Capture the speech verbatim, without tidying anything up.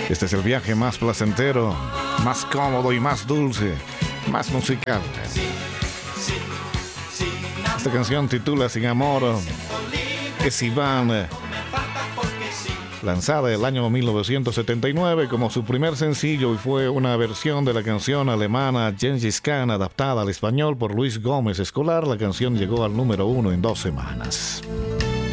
Este es el viaje más placentero, más cómodo y más dulce, más musical. Esta canción titula Sin Amor. Es Iván, lanzada el año mil novecientos setenta y nueve como su primer sencillo, y fue una versión de la canción alemana Gengis Khan adaptada al español por Luis Gómez Escolar. La canción llegó al número uno en dos semanas.